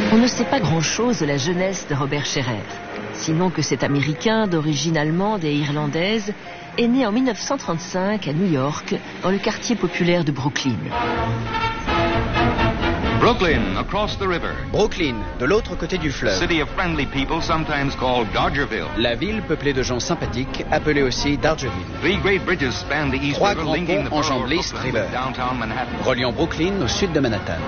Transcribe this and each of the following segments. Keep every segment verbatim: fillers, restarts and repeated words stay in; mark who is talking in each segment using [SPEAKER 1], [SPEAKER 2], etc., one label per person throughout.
[SPEAKER 1] On ne sait pas grand-chose de la jeunesse de Robert Scherer, sinon que cet Américain d'origine allemande et irlandaise est né en mille neuf cent trente-cinq à New York, dans le quartier populaire de Brooklyn.
[SPEAKER 2] Brooklyn, across the river.
[SPEAKER 3] Brooklyn, de l'autre côté du fleuve.
[SPEAKER 2] City of friendly people, sometimes called Dodgerville.
[SPEAKER 3] La ville peuplée de gens sympathiques, appelée aussi Dodgerville.
[SPEAKER 2] Three great bridges span the East
[SPEAKER 3] Trois
[SPEAKER 2] River,
[SPEAKER 3] grands
[SPEAKER 2] linking the
[SPEAKER 3] ponts
[SPEAKER 2] borough
[SPEAKER 3] enjambent
[SPEAKER 2] of
[SPEAKER 3] l'East
[SPEAKER 2] Brooklyn
[SPEAKER 3] River,
[SPEAKER 2] with downtown Manhattan.
[SPEAKER 3] reliant Brooklyn au sud de Manhattan.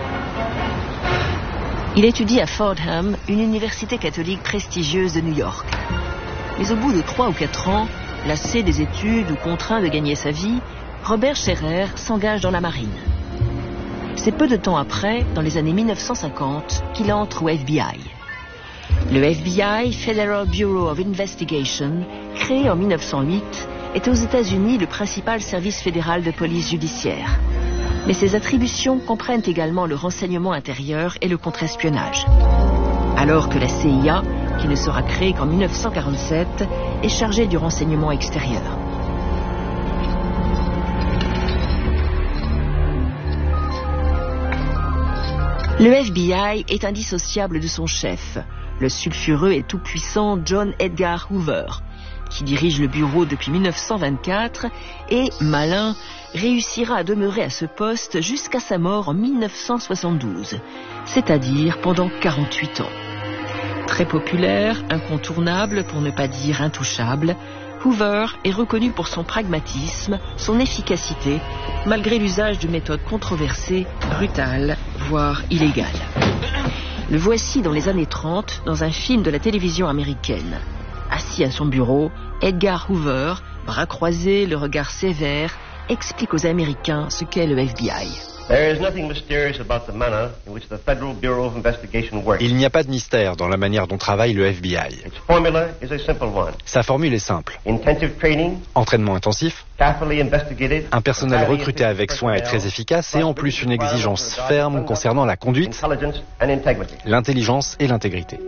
[SPEAKER 1] Il étudie à Fordham, une université catholique prestigieuse de New York. Mais au bout de trois ou quatre ans, lassé des études ou contraint de gagner sa vie, Robert Scherer s'engage dans la marine. C'est peu de temps après, dans les années mille neuf cent cinquante, qu'il entre au F B I. Le F B I, Federal Bureau of Investigation, créé en mille neuf cent huit, est aux États-Unis le principal service fédéral de police judiciaire. Mais ses attributions comprennent également le renseignement intérieur et le contre-espionnage. Alors que la C I A, qui ne sera créée qu'en mille neuf cent quarante-sept, est chargée du renseignement extérieur. Le F B I est indissociable de son chef, le sulfureux et tout-puissant John Edgar Hoover, qui dirige le bureau depuis mille neuf cent vingt-quatre et, malin, réussira à demeurer à ce poste jusqu'à sa mort en mille neuf cent soixante-douze, c'est-à-dire pendant quarante-huit ans. Très populaire, incontournable, pour ne pas dire intouchable, Hoover est reconnu pour son pragmatisme, son efficacité, malgré l'usage de méthodes controversées, brutales, voire illégales. Le voici dans les années trente, dans un film de la télévision américaine. Assis à son bureau, Edgar Hoover, bras croisés, le regard sévère, explique aux Américains ce qu'est le F B I.
[SPEAKER 4] Il n'y a pas de mystère dans la manière dont travaille le F B I. Sa formule est simple. Entraînement intensif, un personnel recruté avec soin et très efficace et en plus une exigence ferme concernant la conduite, l'intelligence et l'intégrité.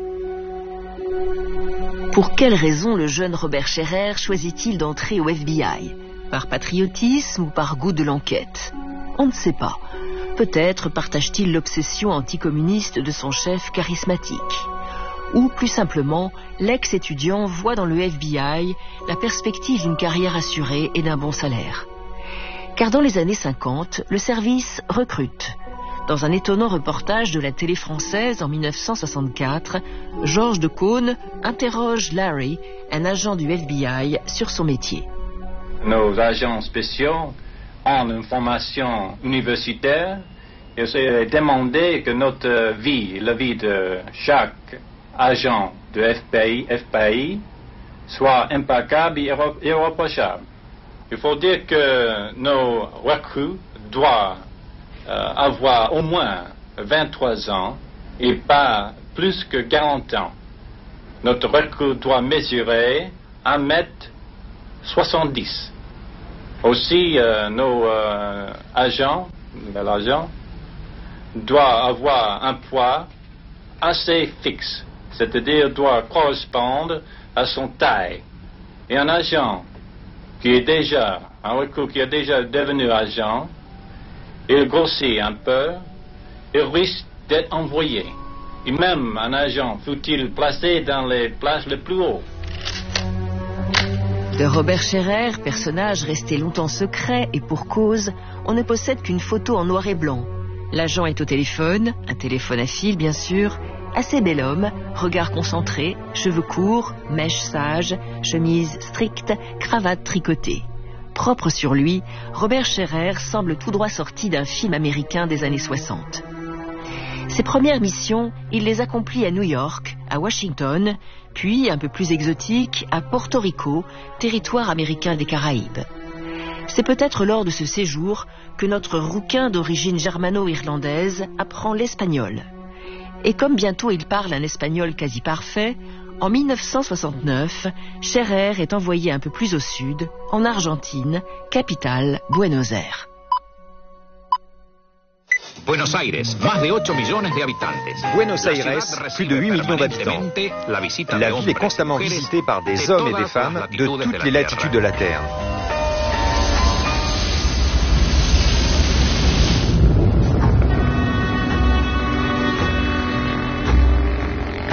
[SPEAKER 1] Pour quelle raison le jeune Robert Scherer choisit-il d'entrer au F B I? Par patriotisme ou par goût de l'enquête? On ne sait pas. Peut-être partage-t-il l'obsession anticommuniste de son chef charismatique. Ou, plus simplement, l'ex-étudiant voit dans le F B I la perspective d'une carrière assurée et d'un bon salaire. Car dans les années cinquante, le service recrute. Dans un étonnant reportage de la télé française en mille neuf cent soixante-quatre, Georges de Caunes interroge Larry, un agent du F B I, sur son métier.
[SPEAKER 5] Nos agents spéciaux ont une formation universitaire et c'est demandé que notre vie, la vie de chaque agent de F B I, F B I soit impeccable et irréprochable. Il faut dire que nos recrues doivent euh, avoir au moins vingt-trois ans et pas plus que quarante ans. Notre recrue doit mesurer un mètre soixante-dix. Aussi, euh, nos euh, agents, l'agent, doit avoir un poids assez fixe, c'est-à-dire doit correspondre à son taille. Et un agent qui est déjà, un recrue qui est déjà devenu agent, il grossit un peu, il risque d'être envoyé. Et même un agent, fut-il placé dans les places les plus hautes.
[SPEAKER 1] De Robert Scherer, personnage resté longtemps secret et pour cause, on ne possède qu'une photo en noir et blanc. L'agent est au téléphone, un téléphone à fil bien sûr, assez bel homme, regard concentré, cheveux courts, mèche sage, chemise stricte, cravate tricotée. Propre sur lui, Robert Scherer semble tout droit sorti d'un film américain des années soixante. Ses premières missions, il les accomplit à New York, à Washington, puis, un peu plus exotique, à Porto Rico, territoire américain des Caraïbes. C'est peut-être lors de ce séjour que notre rouquin d'origine germano-irlandaise apprend l'espagnol. Et comme bientôt il parle un espagnol quasi parfait, en mille neuf cent soixante-neuf, Scherer est envoyé un peu plus au sud, en Argentine, capitale Buenos Aires.
[SPEAKER 6] Buenos Aires, más de ocho millones de habitantes.
[SPEAKER 4] Buenos Aires, plus de huit millions d'habitants. La ville est constamment visitée par des hommes et des femmes de toutes les latitudes de la Terre.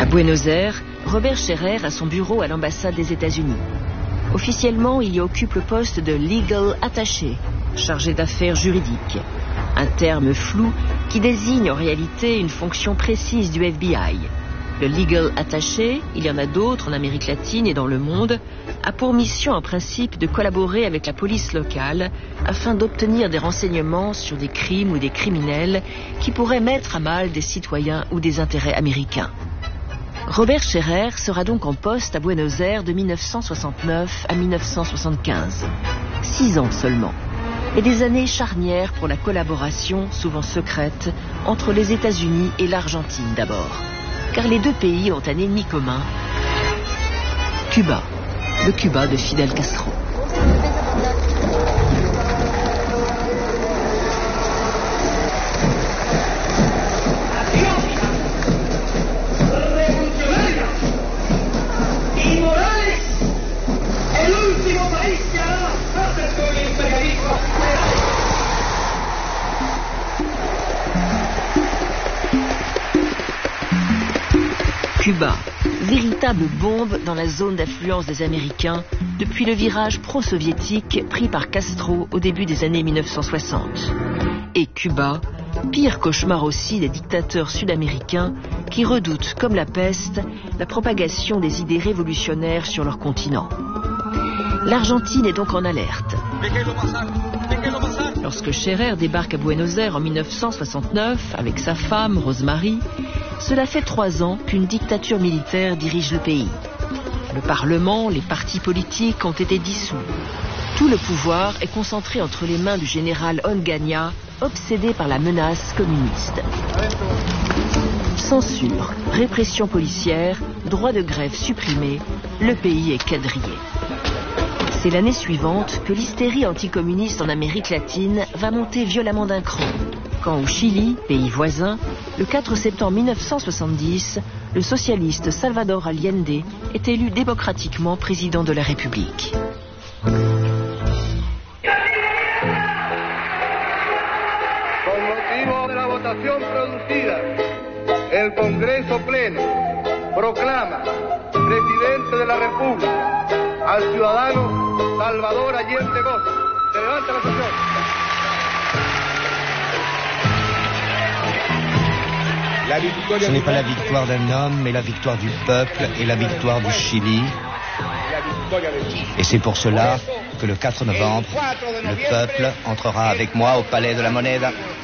[SPEAKER 1] Buenos Aires, Robert Scherer a son bureau à l'ambassade des États-Unis. Officiellement, il y occupe le poste de Legal Attaché, chargé d'affaires juridiques. Un terme flou qui désigne en réalité une fonction précise du F B I. Le Legal Attaché, il y en a d'autres en Amérique latine et dans le monde, a pour mission en principe de collaborer avec la police locale afin d'obtenir des renseignements sur des crimes ou des criminels qui pourraient mettre à mal des citoyens ou des intérêts américains. Robert Scherer sera donc en poste à Buenos Aires de mille neuf cent soixante-neuf à mille neuf cent soixante-quinze. Six ans seulement. Et des années charnières pour la collaboration, souvent secrète, entre les États-Unis et l'Argentine d'abord. Car les deux pays ont un ennemi commun, Cuba, le Cuba de Fidel Castro. Cuba, véritable bombe dans la zone d'influence des Américains depuis le virage pro-soviétique pris par Castro au début des années mille neuf cent soixante. Et Cuba, pire cauchemar aussi des dictateurs sud-américains qui redoutent, comme la peste, la propagation des idées révolutionnaires sur leur continent. L'Argentine est donc en alerte. Lorsque Scherer débarque à Buenos Aires en mille neuf cent soixante-neuf avec sa femme, Rosemary, cela fait trois ans qu'une dictature militaire dirige le pays. Le Parlement, les partis politiques ont été dissous. Tout le pouvoir est concentré entre les mains du général Onganía, obsédé par la menace communiste. Censure, répression policière, droit de grève supprimé, le pays est quadrillé. C'est l'année suivante que l'hystérie anticommuniste en Amérique latine va monter violemment d'un cran. Quand au Chili, pays voisin, le quatre septembre mille neuf cent soixante-dix, le socialiste Salvador Allende est élu démocratiquement président de la République.
[SPEAKER 7] Con motivo de la votación producida, el Congreso Pleno proclama presidente de la República al ciudadano Salvador Allende Goza. Se levanta la sesión.
[SPEAKER 8] Ce n'est pas la victoire d'un homme, mais la victoire du peuple et la victoire du Chili. Et c'est pour cela que le quatre novembre, le peuple entrera avec moi au Palais de la Moneda.